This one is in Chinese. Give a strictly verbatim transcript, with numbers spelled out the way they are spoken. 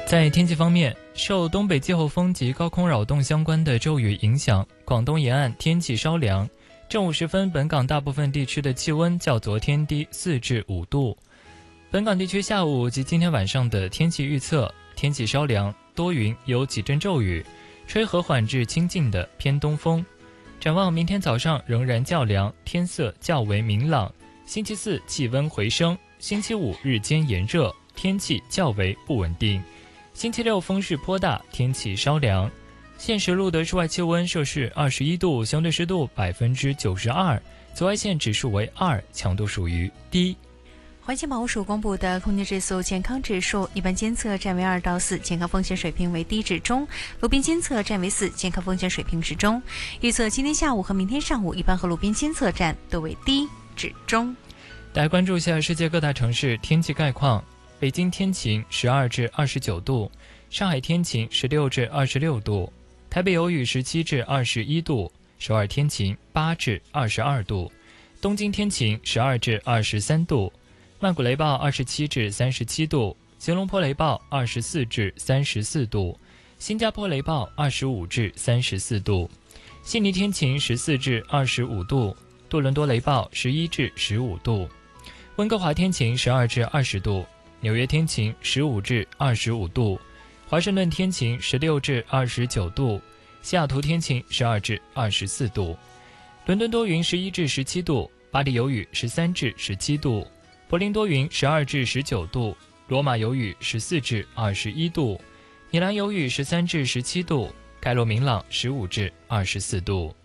在天气方面，受东北季候风及高空扰动相关的骤雨影响，广东沿岸天气稍凉。正午时分，本港大部分地区的气温较昨天低四至五度。本港地区下午及今天晚上的天气预测：天气稍凉，多云，有几阵骤雨，吹和缓至清劲的偏东风。展望明天早上仍然较凉，天色较为明朗。星期四气温回升，星期五日间炎热，天气较为不稳定。星期六风势颇大，天气稍凉。现时录得室外气温摄氏二十一度，相对湿度百分之九十二，紫外线指数为二，强度属于低。 环境保护署公布的空气质素健康指数，一般监测站为二到四，健康风险水平为低至中；路边监测站为四，健康风险水平是中。预测今天下午和明天上午，一般和路边监测站都为低至中。 大家关注一下世界各大城市天气概况。北京天晴，十二至二十九度；上海天晴，十六至二十六度；台北有雨，十七至二十一度；首尔天晴，八至二十二度；东京天晴，十二至二十三度；曼谷雷暴，二十七至三十七度；吉隆坡雷暴，二十四至三十四度；新加坡雷暴，二十五至三十四度；悉尼天晴，十四至二十五度；多伦多雷暴，十一至十五度；温哥华天晴，十二至二十度；纽约天晴，十五至二十五度；华盛顿天晴，十六至二十九度；西雅图天晴，十二至二十四度；伦敦多云，十一至十七度；巴黎有雨，十三至十七度；柏林多云，十二至十九度；罗马有雨，十四至二十一度；米兰有雨，十三至十七度；开罗明朗，十五至二十四度。